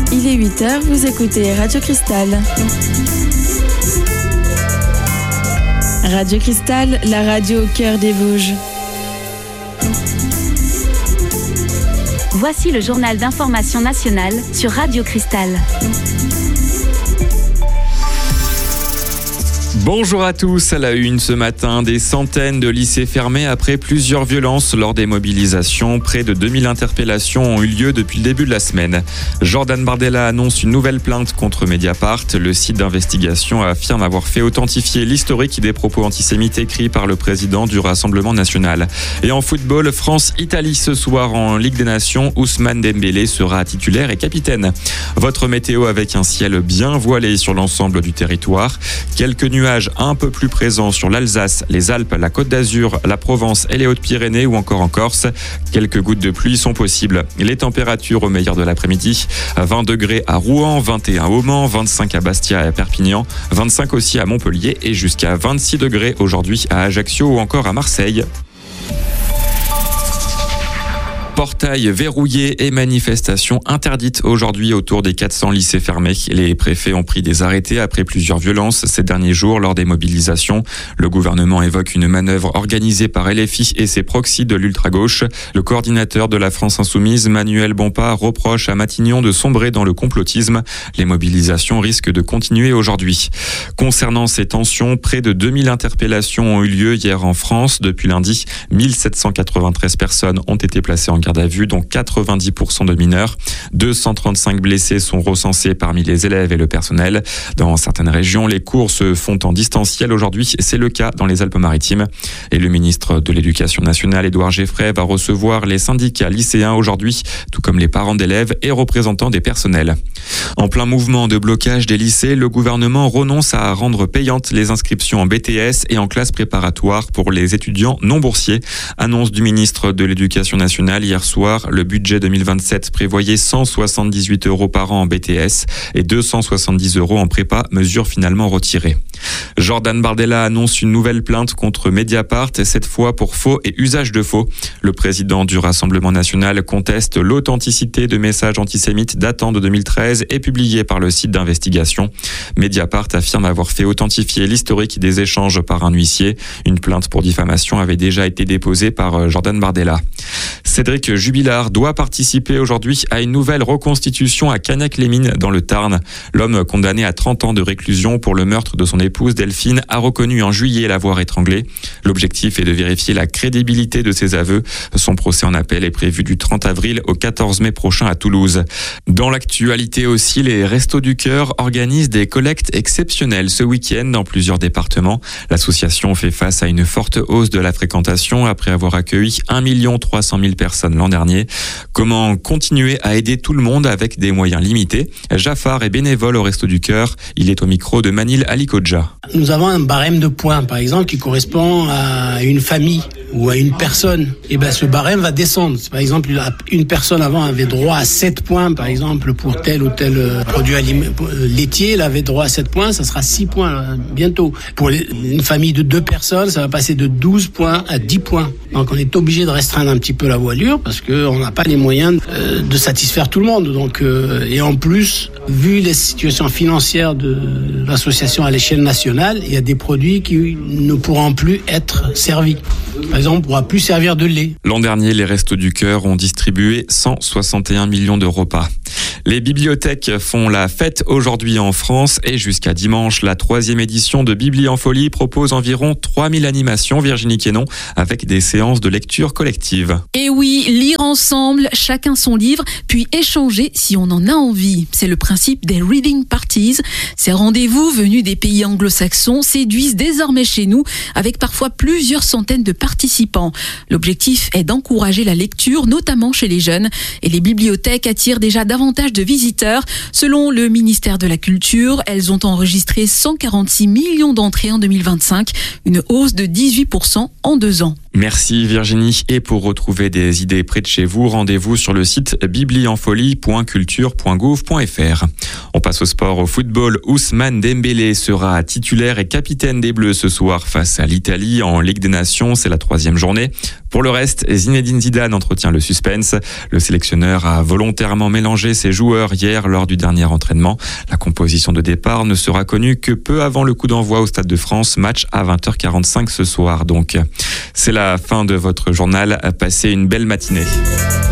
Il est 8h, vous écoutez Radio Cristal. Radio Cristal, la radio au cœur des Vosges. Voici le journal d'information nationale sur Radio Cristal. Bonjour à tous, à la une ce matin, des centaines de lycées fermés après plusieurs violences lors des mobilisations. Près de 2000 interpellations ont eu lieu depuis le début de la semaine. Jordan Bardella annonce une nouvelle plainte contre Mediapart. Le site d'investigation affirme avoir fait authentifier l'historique des propos antisémites écrits par le président du Rassemblement national. Et en football, France-Italie ce soir en Ligue des Nations, Ousmane Dembélé sera titulaire et capitaine. Votre météo avec un ciel bien voilé sur l'ensemble du territoire. Quelques nuages un peu plus présents sur l'Alsace, les Alpes, la Côte d'Azur, la Provence et les Hautes-Pyrénées ou encore en Corse. Quelques gouttes de pluie sont possibles. Les températures au meilleur de l'après-midi, 20 degrés à Rouen, 21 au Mans, 25 à Bastia et à Perpignan, 25 aussi à Montpellier et jusqu'à 26 degrés aujourd'hui à Ajaccio ou encore à Marseille. Portail verrouillé et manifestations interdites aujourd'hui autour des 400 lycées fermés. Les préfets ont pris des arrêtés après plusieurs violences ces derniers jours lors des mobilisations. Le gouvernement évoque une manœuvre organisée par LFI et ses proxys de l'ultra-gauche. Le coordinateur de la France Insoumise, Manuel Bompard, reproche à Matignon de sombrer dans le complotisme. Les mobilisations risquent de continuer aujourd'hui. Concernant ces tensions, près de 2000 interpellations ont eu lieu hier en France. Depuis lundi, 1793 personnes ont été placées en garde à vue, dont 90% de mineurs. 235 blessés sont recensés parmi les élèves et le personnel. Dans certaines régions, les cours se font en distanciel aujourd'hui. C'est le cas dans les Alpes-Maritimes. Et le ministre de l'Éducation nationale, Édouard Geffray, va recevoir les syndicats lycéens aujourd'hui, tout comme les parents d'élèves et représentants des personnels. En plein mouvement de blocage des lycées, le gouvernement renonce à rendre payantes les inscriptions en BTS et en classe préparatoire pour les étudiants non boursiers. Annonce du ministre de l'Éducation nationale hier soir. Le budget 2027 prévoyait 178 € par an en BTS et 270 € en prépa, mesure finalement retirée. Jordan Bardella annonce une nouvelle plainte contre Mediapart, cette fois pour faux et usage de faux. Le président du Rassemblement national conteste l'authenticité de messages antisémites datant de 2013 et publiés par le site d'investigation. Mediapart affirme avoir fait authentifier l'historique des échanges par un huissier. Une plainte pour diffamation avait déjà été déposée par Jordan Bardella. Cédric Jubilard doit participer aujourd'hui à une nouvelle reconstitution à Cagnac-les-Mines dans le Tarn. L'homme condamné à 30 ans de réclusion pour le meurtre de son épouse Delphine a reconnu en juillet l'avoir étranglée. L'objectif est de vérifier la crédibilité de ses aveux. Son procès en appel est prévu du 30 avril au 14 mai prochain à Toulouse. Dans l'actualité aussi, les Restos du Cœur organisent des collectes exceptionnelles ce week-end dans plusieurs départements. L'association fait face à une forte hausse de la fréquentation après avoir accueilli 1 300 000 personnes l'an dernier. Comment continuer à aider tout le monde avec des moyens limités? Jafar est bénévole au Restos du Cœur. Il est au micro de Manil Alikodja. Nous avons un barème de points, par exemple, qui correspond à une famille ou à une personne. Et ce barème va descendre. Par exemple, une personne avant avait droit à 7 points, par exemple, pour tel ou tel produit laitier. Elle avait droit à 7 points, ça sera 6 points bientôt. Pour une famille de 2 personnes, ça va passer de 12 points à 10 points. Donc on est obligé de restreindre un petit peu la voilure parce qu'on n'a pas les moyens de satisfaire tout le monde. Donc, et en plus, vu les situations financières de l'association à l'échelle nationale, il y a des produits qui ne pourront plus être servis. Par exemple, on ne pourra plus servir de lait. L'an dernier, les Restos du Cœur ont distribué 161 millions de repas. Les bibliothèques font la fête aujourd'hui en France et jusqu'à dimanche, la 3e édition de Bibli en folie propose environ 3000 animations, Virginie Quénon, avec des séances de lecture collective. Et oui, lire ensemble, chacun son livre, puis échanger si on en a envie. C'est le principe des reading parties. Ces rendez-vous venus des pays anglo-saxons séduisent désormais chez nous avec parfois plusieurs centaines de participants. L'objectif est d'encourager la lecture, notamment chez les jeunes. Et les bibliothèques attirent déjà davantage de visiteurs. Selon le ministère de la Culture, elles ont enregistré 146 millions d'entrées en 2025, une hausse de 18% en 2 ans. Merci Virginie. Et pour retrouver des idées près de chez vous, rendez-vous sur le site biblienfolie.culture.gouv.fr. On passe au sport, au football. Ousmane Dembélé sera titulaire et capitaine des Bleus ce soir face à l'Italie en Ligue des Nations. C'est la 3e journée. Pour le reste, Zinedine Zidane entretient le suspense. Le sélectionneur a volontairement mélangé ses joueurs hier lors du dernier entraînement. La composition de départ ne sera connue que peu avant le coup d'envoi au Stade de France. Match à 20h45 ce soir donc. C'est la fin de votre journal. Passez une belle matinée.